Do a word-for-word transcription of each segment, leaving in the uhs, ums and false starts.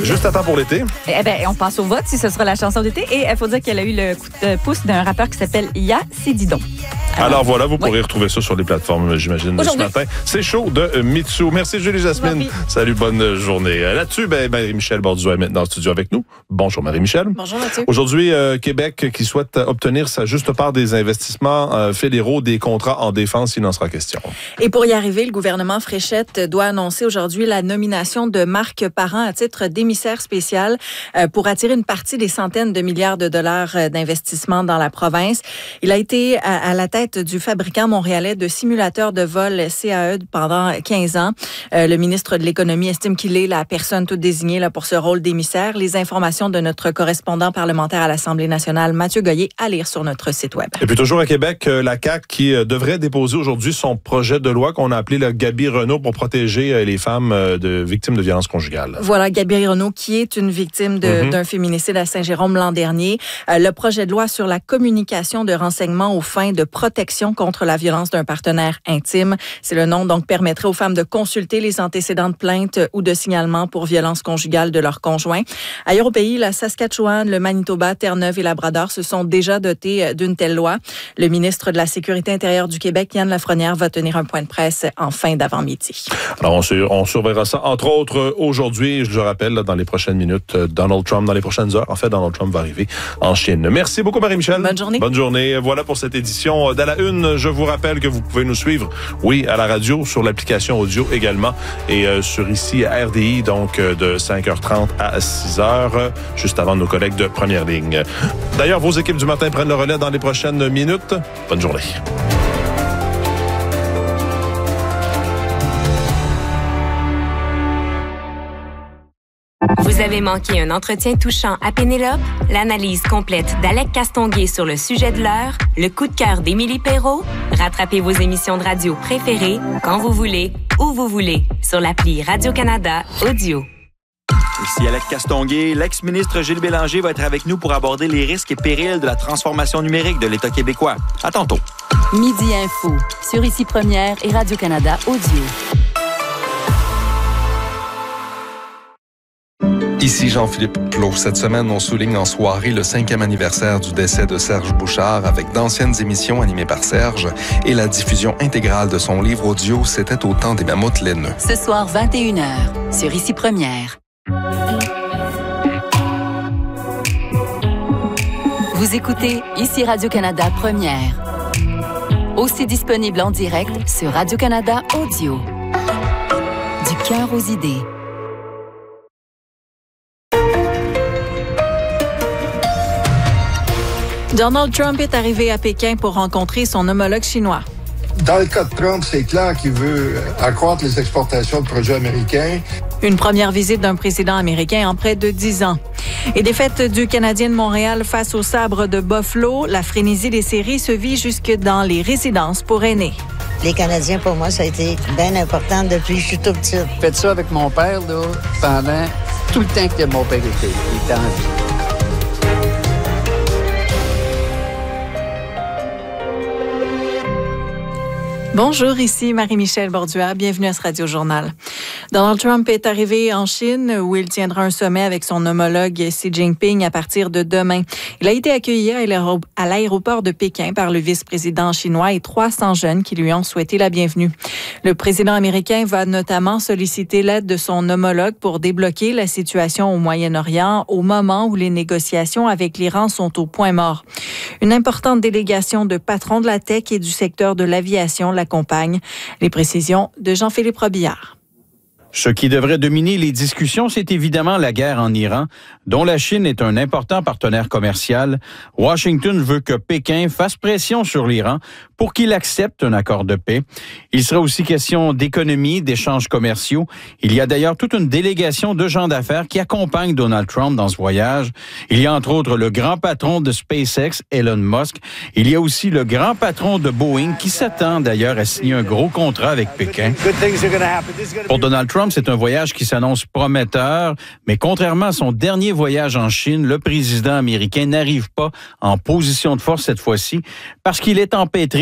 Juste à temps pour l'été. Eh bien, on passe au vote si ce sera la chanson d'été. Et il faut dire qu'elle a eu le coup de pouce d'un rappeur qui s'appelle Ya Sididon. Alors, Alors voilà, vous pourrez oui. retrouver ça sur les plateformes, j'imagine, de ce matin. C'est chaud de Mitsou. Merci Julie Jasmine. Salut, bonne journée. Là-dessus, ben, Marie-Michel Borduas est maintenant en studio avec nous. Bonjour Marie-Michel. Bonjour Mathieu. Aujourd'hui, euh, Québec qui souhaite obtenir sa juste part des investissements euh, fédéraux, des contrats en défense, il en sera question. Et pour y arriver, le gouvernement Fréchette doit annoncer aujourd'hui la nomination de Marc Parent à titre d'émissaire spécial euh, pour attirer une partie des centaines de milliards de dollars d'investissement dans la province. Il a été à, à la tête du fabricant montréalais de simulateurs de vol C A E pendant quinze ans. Euh, le ministre de l'Économie estime qu'il est la personne toute désignée là, pour ce rôle d'émissaire. Les informations de notre correspondant parlementaire à l'Assemblée nationale, Mathieu Goyer, à lire sur notre site web. Et puis toujours à Québec, la C A Q qui devrait déposer aujourd'hui son projet de loi qu'on a appelé le Gabi Renault pour protéger les femmes de victimes de violences conjugales. Voilà, Gabi Renault qui est une victime de, mm-hmm. d'un féminicide à Saint-Jérôme l'an dernier. Euh, le projet de loi sur la communication de renseignements aux fins de protection contre la violence d'un partenaire intime. C'est le nom, donc, permettrait aux femmes de consulter les antécédents de plainte ou de signalement pour violence conjugale de leur conjoint. Ailleurs au pays, la Saskatchewan, le Manitoba, Terre-Neuve et Labrador se sont déjà dotés d'une telle loi. Le ministre de la Sécurité intérieure du Québec, Yann Lafrenière, va tenir un point de presse en fin d'avant-midi. Alors, on, sur, on surveillera ça, entre autres, aujourd'hui, je le rappelle, dans les prochaines minutes, Donald Trump, dans les prochaines heures, en fait, Donald Trump va arriver en Chine. Merci beaucoup, Marie-Michel. Bonne journée. Bonne journée. Voilà pour cette édition d'À la Une. Je vous rappelle que vous pouvez nous suivre, oui, à la radio, sur l'application audio également, et euh, sur ici à R D I, donc euh, de cinq heures trente à six heures, euh, juste avant nos collègues de Première Ligne. D'ailleurs, vos équipes du matin prennent le relais dans les prochaines minutes. Bonne journée. Vous avez manqué un entretien touchant à Pénélope? L'analyse complète d'Alec Castonguay sur le sujet de l'heure? Le coup de cœur d'Émilie Perrault? Rattrapez vos émissions de radio préférées quand vous voulez, où vous voulez, sur l'appli Radio-Canada Audio. Ici Alec Castonguay, l'ex-ministre Gilles Bélanger va être avec nous pour aborder les risques et périls de la transformation numérique de l'État québécois. À tantôt. Midi Info, sur Ici Première et Radio-Canada Audio. Ici Jean-Philippe Plot. Cette semaine, on souligne en soirée le cinquième anniversaire du décès de Serge Bouchard avec d'anciennes émissions animées par Serge et la diffusion intégrale de son livre audio « C'était au temps des mammouths laineux ». Ce soir, vingt et une heures, sur Ici Première. Vous écoutez Ici Radio-Canada Première. Aussi disponible en direct sur Radio-Canada Audio. Du cœur aux idées. Donald Trump est arrivé à Pékin pour rencontrer son homologue chinois. Dans le cas de Trump, c'est clair qu'il veut accroître les exportations de produits américains. Une première visite d'un président américain en près de dix ans. Et défaite du Canadien de Montréal face au Sabre de Buffalo, la frénésie des séries se vit jusque dans les résidences pour aînés. Les Canadiens, pour moi, ça a été bien important depuis que je suis tout petit. J'ai fait ça avec mon père là, pendant tout le temps que mon père était, il était en vie. Bonjour, ici Marie-Michel Borduas. Bienvenue à ce Radio Journal. Donald Trump est arrivé en Chine où il tiendra un sommet avec son homologue Xi Jinping à partir de demain. Il a été accueilli à l'aéroport de Pékin par le vice-président chinois et trois cents jeunes qui lui ont souhaité la bienvenue. Le président américain va notamment solliciter l'aide de son homologue pour débloquer la situation au Moyen-Orient au moment où les négociations avec l'Iran sont au point mort. Une importante délégation de patrons de la tech et du secteur de l'aviation l'accompagne. Les précisions de Jean-Philippe Robillard. Ce qui devrait dominer les discussions, c'est évidemment la guerre en Iran, dont la Chine est un important partenaire commercial. Washington veut que Pékin fasse pression sur l'Iran pour qu'il accepte un accord de paix. Il sera aussi question d'économie, d'échanges commerciaux. Il y a d'ailleurs toute une délégation de gens d'affaires qui accompagnent Donald Trump dans ce voyage. Il y a entre autres le grand patron de SpaceX, Elon Musk. Il y a aussi le grand patron de Boeing qui s'attend d'ailleurs à signer un gros contrat avec Pékin. Pour Donald Trump, c'est un voyage qui s'annonce prometteur, mais contrairement à son dernier voyage en Chine, le président américain n'arrive pas en position de force cette fois-ci parce qu'il est empêtré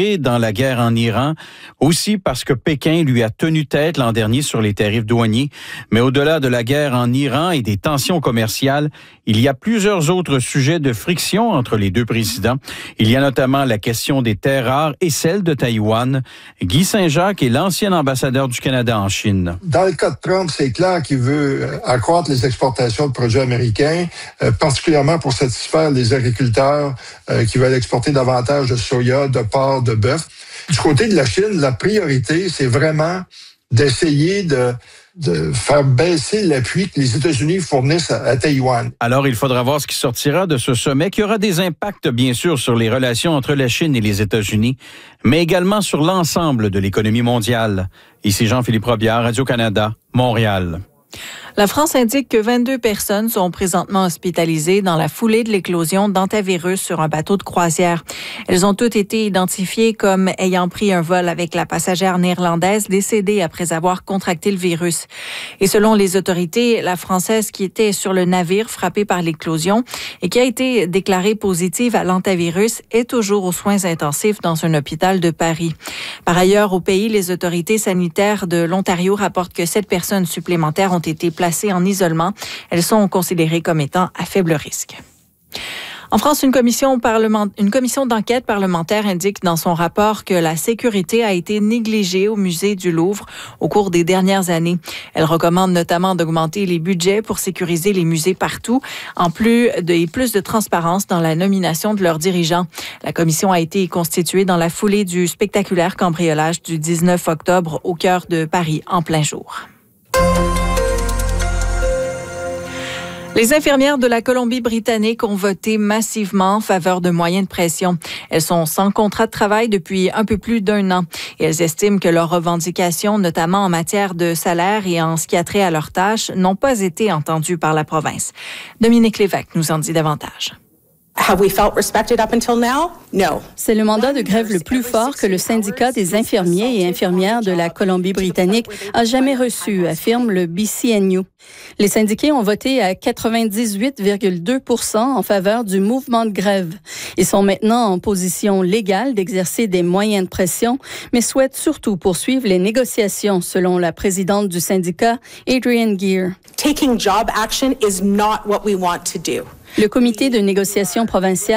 intégré dans la guerre en Iran, aussi parce que Pékin lui a tenu tête l'an dernier sur les tarifs douaniers. Mais au-delà de la guerre en Iran et des tensions commerciales, il y a plusieurs autres sujets de friction entre les deux présidents. Il y a notamment la question des terres rares et celle de Taïwan. Guy Saint-Jacques est l'ancien ambassadeur du Canada en Chine. Dans le cas de Trump, c'est clair qu'il veut accroître les exportations de produits américains, euh, particulièrement pour satisfaire les agriculteurs euh, qui veulent exporter davantage de soya, de porc, de bœuf. Du côté de la Chine, la priorité, c'est vraiment d'essayer de, de faire baisser l'appui que les États-Unis fournissent à, à Taïwan. Alors, il faudra voir ce qui sortira de ce sommet, qui aura des impacts, bien sûr, sur les relations entre la Chine et les États-Unis, mais également sur l'ensemble de l'économie mondiale. Ici Jean-Philippe Robillard, Radio-Canada, Montréal. La France indique que vingt-deux personnes sont présentement hospitalisées dans la foulée de l'éclosion d'hantavirus sur un bateau de croisière. Elles ont toutes été identifiées comme ayant pris un vol avec la passagère néerlandaise décédée après avoir contracté le virus. Et selon les autorités, la Française qui était sur le navire frappé par l'éclosion et qui a été déclarée positive à l'hantavirus est toujours aux soins intensifs dans un hôpital de Paris. Par ailleurs, au pays, les autorités sanitaires de l'Ontario rapportent que sept personnes supplémentaires ont été placées en isolement. Elles sont considérées comme étant à faible risque. En France, une commission, parlement... une commission d'enquête parlementaire indique dans son rapport que la sécurité a été négligée au musée du Louvre au cours des dernières années. Elle recommande notamment d'augmenter les budgets pour sécuriser les musées partout, en plus de et plus de transparence dans la nomination de leurs dirigeants. La commission a été constituée dans la foulée du spectaculaire cambriolage du dix-neuf octobre au cœur de Paris en plein jour. Les infirmières de la Colombie-Britannique ont voté massivement en faveur de moyens de pression. Elles sont sans contrat de travail depuis un peu plus d'un an et elles estiment que leurs revendications, notamment en matière de salaire et en ce qui a trait à leurs tâches, n'ont pas été entendues par la province. Dominique Lévesque nous en dit davantage. Have we felt respected up until now? No. C'est le mandat de grève le plus fort que le syndicat des infirmiers et infirmières de la Colombie-Britannique a jamais reçu, affirme le B C N U. Les syndiqués ont voté à quatre-vingt-dix-huit virgule deux pour cent en faveur du mouvement de grève. Ils sont maintenant en position légale d'exercer des moyens de pression, mais souhaitent surtout poursuivre les négociations, selon la présidente du syndicat, Adrienne Gear. Taking job action is not what we want to do. Le comité de négociation provincial